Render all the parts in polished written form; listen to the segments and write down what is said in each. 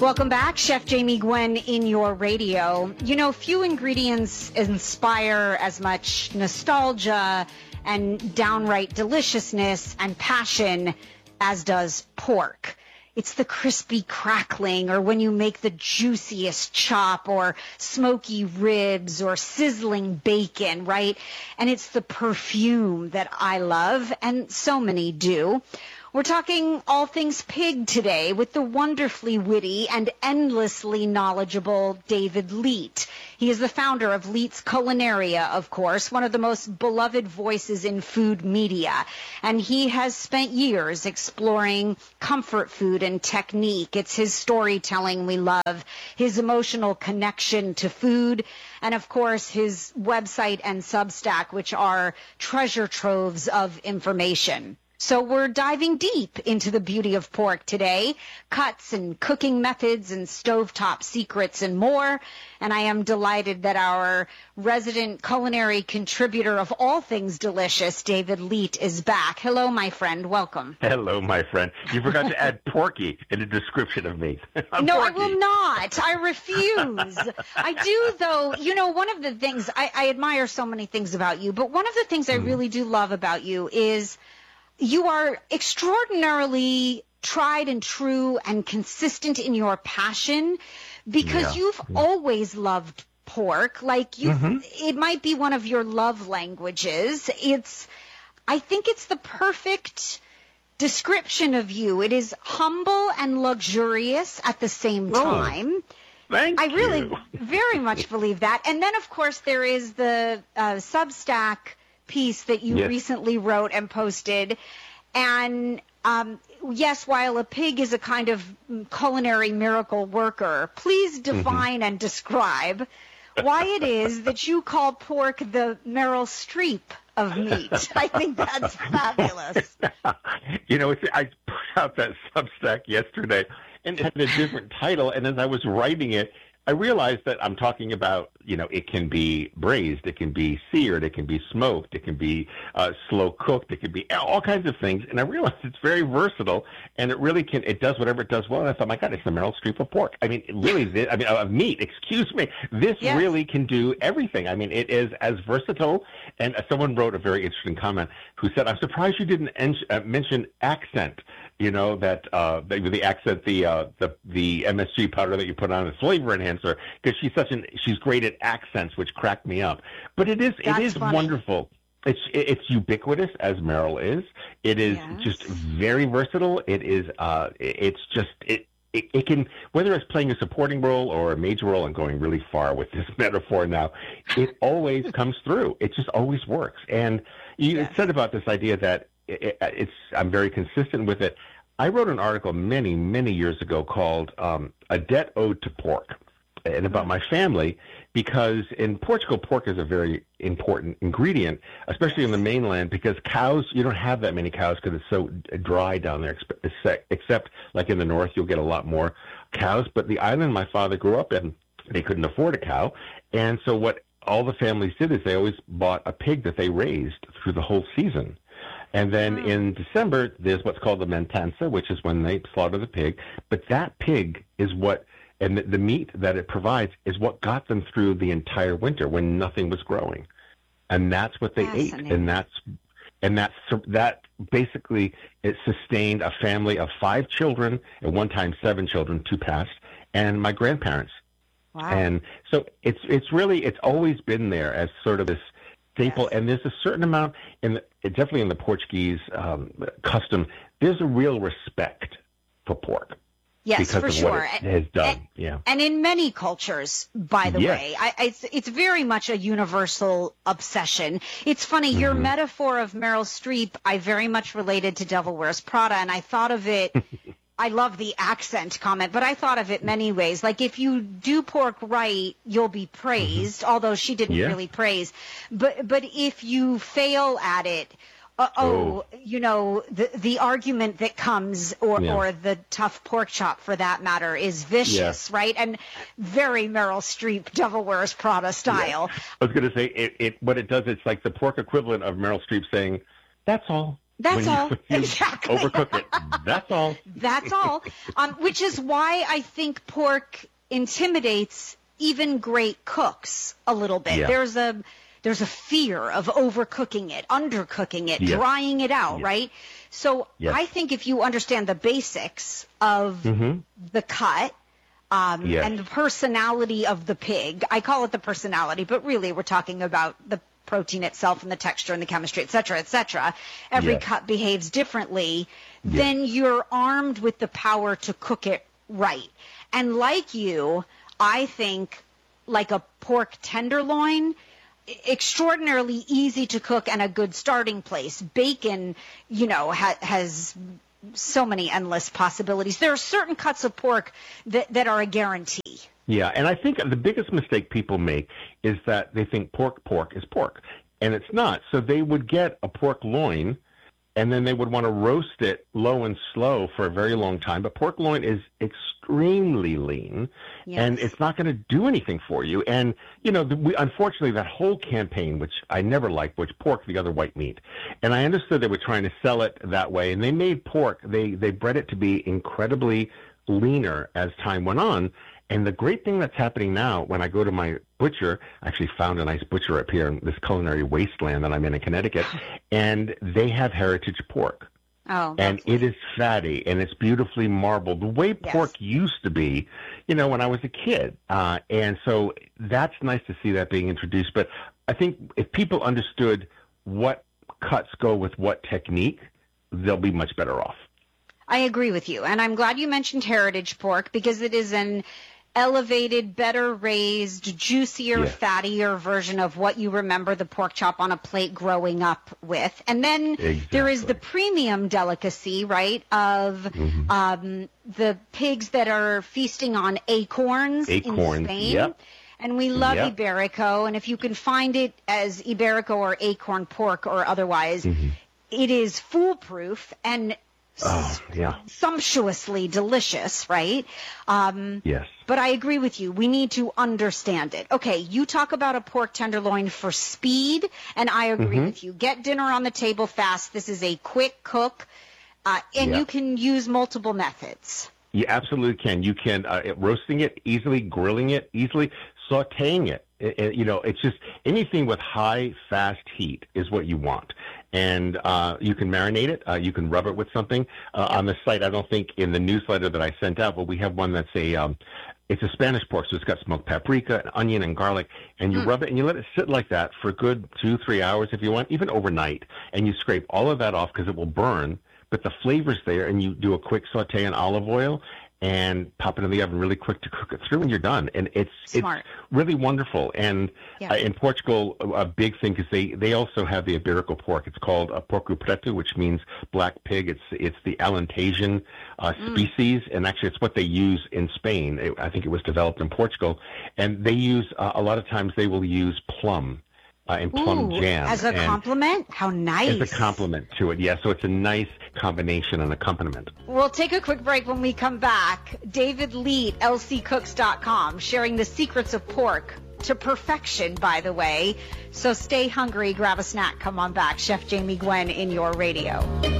Welcome back. Chef Jamie Gwen in your radio. You know, few ingredients inspire as much nostalgia and downright deliciousness and passion as does pork. It's the crispy crackling, or when you make the juiciest chop, or smoky ribs, or sizzling bacon, right? And it's the perfume that I love, and so many do. We're talking all things pig today with the wonderfully witty and endlessly knowledgeable David Leite. He is the founder of Leite's Culinaria, of course, one of the most beloved voices in food media. And he has spent years exploring comfort food and technique. It's his storytelling we love, his emotional connection to food, and of course his website and Substack, which are treasure troves of information. So we're diving deep into the beauty of pork today, cuts and cooking methods and stovetop secrets and more. And I am delighted that our resident culinary contributor of all things delicious, David Leite, is back. Hello, my friend. Welcome. Hello, my friend. You forgot to add porky in the description of me. No, porky. I will not. I refuse. I do, though. You know, one of the things, I admire so many things about you, but one of the things I really do love about you is you are extraordinarily tried and true and consistent in your passion, because you've always loved pork. Like it might be one of your love languages. I think it's the perfect description of you. It is humble and luxurious at the same time. Thank you. I really very much believe that. And then, of course, there is the Substack piece that you recently wrote and posted. And yes, while a pig is a kind of culinary miracle worker, please define and describe why it is that you call pork the Meryl Streep of meat. I think that's fabulous. You know, I put out that Substack yesterday, and it had a different title, and as I was writing it, I realized that I'm talking about, you know, it can be braised, it can be seared, it can be smoked, it can be slow cooked, it can be all kinds of things. And I realized it's very versatile, and it does whatever it does well. And I thought, my God, it's the Meryl Streep of pork. I mean, of meat, excuse me. This really can do everything. I mean, it is as versatile. And someone wrote a very interesting comment who said, I'm surprised you didn't mention accent. You know, that the accent, the MSG powder that you put on, a flavor enhancer, because she's great at accents, which cracked me up. But it is funny. Wonderful. It's ubiquitous, as Meryl is. It is just very versatile. It is it can, whether it's playing a supporting role or a major role, I'm going really far with this metaphor now, it always comes through. It just always works. And you said about this idea that I'm very consistent with it. I wrote an article many, many years ago called A Debt Owed to Pork, and about my family, because in Portugal, pork is a very important ingredient, especially in the mainland, because cows, you don't have that many cows because it's so dry down there, except like in the north, you'll get a lot more cows. But the island my father grew up in, they couldn't afford a cow. And so what all the families did is they always bought a pig that they raised through the whole season. And then in December, there's what's called the matança, which is when they slaughter the pig. But that pig is what, and the meat that it provides is what got them through the entire winter when nothing was growing. And that's what they ate. And that basically, it sustained a family of 5 children, at one time 7 children, 2 passed, and my grandparents. Wow. And so it's always been there as sort of this staple, and there's a certain amount definitely in the Portuguese custom. There's a real respect for pork. Yes, because for of sure. What it has done. And in many cultures, by the way, it's very much a universal obsession. It's funny, your metaphor of Meryl Streep, I very much related to Devil Wears Prada, and I thought of it. I love the accent comment, but I thought of it many ways. Like, if you do pork right, you'll be praised, although she didn't really praise. But if you fail at it, you know, the argument that comes, or the tough pork chop for that matter, is vicious, right? And very Meryl Streep, Devil Wears Prada style. I was going to say, what it does, it's like the pork equivalent of Meryl Streep saying, that's all. That's all. Exactly. Overcook it. That's all. That's all. Which is why I think pork intimidates even great cooks a little bit. Yeah. There's a fear of overcooking it, undercooking it, Yes. drying it out, Yes. right? So Yes. I think if you understand the basics of the cut Yes. and the personality of the pig, I call it the personality, but really we're talking about the protein itself and the texture and the chemistry, et cetera, et cetera. Every Yes. cut behaves differently. Yes. Then you're armed with the power to cook it right. And like you, I think like a pork tenderloin, extraordinarily easy to cook and a good starting place. Bacon, has so many endless possibilities. There are certain cuts of pork that are a guarantee. Yeah, and I think the biggest mistake people make is that they think pork is pork, and it's not. So they would get a pork loin, and then they would want to roast it low and slow for a very long time. But pork loin is extremely lean, and it's not going to do anything for you. And, unfortunately, that whole campaign, which I never liked, which pork, the other white meat. And I understood they were trying to sell it that way. And they made pork, they bred it to be incredibly leaner as time went on. And the great thing that's happening now, when I go to my butcher, I actually found a nice butcher up here in this culinary wasteland that I'm in Connecticut, and they have heritage pork. Oh, and it is fatty, and it's beautifully marbled, the way pork used to be, when I was a kid. And so that's nice to see that being introduced. But I think if people understood what cuts go with what technique, they'll be much better off. I agree with you. And I'm glad you mentioned heritage pork because it is an elevated, better raised, juicier, fattier version of what you remember the pork chop on a plate growing up with. And then there is the premium delicacy, right, of the pigs that are feasting on acorns in Spain. Yep. And we love Iberico. And if you can find it as Iberico or acorn pork or otherwise, it is foolproof and sumptuously delicious, right? Yes. But I agree with you. We need to understand it. Okay, you talk about a pork tenderloin for speed, and I agree with you. Get dinner on the table fast. This is a quick cook, and you can use multiple methods. You absolutely can. You can roasting it easily, grilling it easily, sautéing it. It's just anything with high, fast heat is what you want. And you can marinate it. You can rub it with something. On the site, I don't think in the newsletter that I sent out, but we have one that's it's a Spanish pork, so it's got smoked paprika, and onion, and garlic. And you rub it, and you let it sit like that for a good 2-3 hours if you want, even overnight. And you scrape all of that off because it will burn. But the flavor's there, and you do a quick saute in olive oil and pop it in the oven really quick to cook it through, and you're done. And it's really wonderful. And in Portugal, a big thing, because they also have the Iberico pork. It's called porco preto, which means black pig. It's the Alentasian species, and actually it's what they use in Spain. I think it was developed in Portugal. And they use, a lot of times they will use plum. And plum jam. As a compliment? How nice. As a compliment to it, yeah. So it's a nice combination and accompaniment. We'll take a quick break. When we come back, David Leet, lccooks.com, sharing the secrets of pork to perfection, by the way. So stay hungry, grab a snack, come on back. Chef Jamie Gwen in your radio.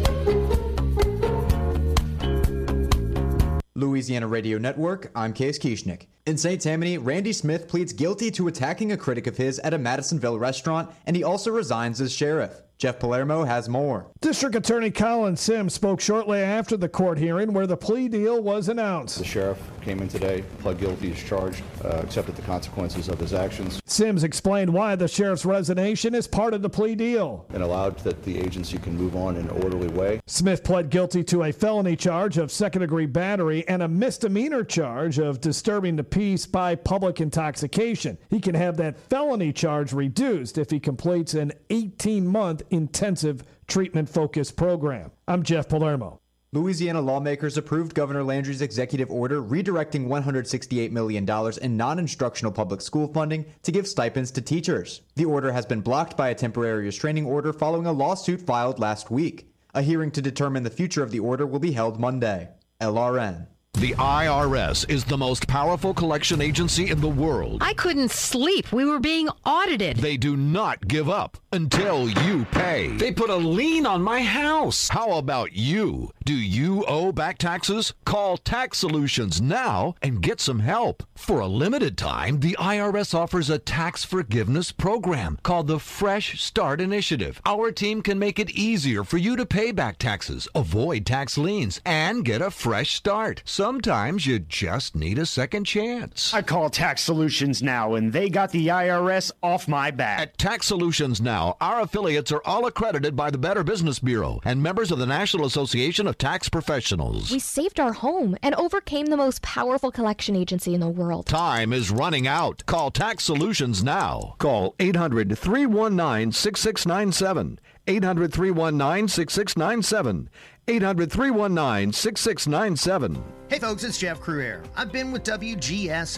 Louisiana Radio Network, I'm Case Kieschnick. In St. Tammany, Randy Smith pleads guilty to attacking a critic of his at a Madisonville restaurant, and he also resigns as sheriff. Jeff Palermo has more. District Attorney Colin Sims spoke shortly after the court hearing where the plea deal was announced. The sheriff came in today, pled guilty as charged, accepted the consequences of his actions. Sims explained why the sheriff's resignation is part of the plea deal. And allowed that the agency can move on in an orderly way. Smith pled guilty to a felony charge of second-degree battery and a misdemeanor charge of disturbing the peace by public intoxication. He can have that felony charge reduced if he completes an 18-month intensive treatment-focused program. I'm Jeff Palermo. Louisiana lawmakers approved Governor Landry's executive order redirecting $168 million in non-instructional public school funding to give stipends to teachers. The order has been blocked by a temporary restraining order following a lawsuit filed last week. A hearing to determine the future of the order will be held Monday. LRN. The IRS is the most powerful collection agency in the world. I couldn't sleep. We were being audited. They do not give up until you pay. They put a lien on my house. How about you? Do you owe back taxes? Call Tax Solutions now and get some help. For a limited time, the IRS offers a tax forgiveness program called the Fresh Start Initiative. Our team can make it easier for you to pay back taxes, avoid tax liens, and get a fresh start. Sometimes you just need a second chance. I call Tax Solutions now, and they got the IRS off my back. At Tax Solutions Now, our affiliates are all accredited by the Better Business Bureau and members of the National Association of Tax Professionals. We saved our home and overcame the most powerful collection agency in the world. Time is running out. Call Tax Solutions now. Call 800-319-6697. 800-319-6697. 800-319-6697. Hey folks, it's Jeff Crouere. I've been with WGS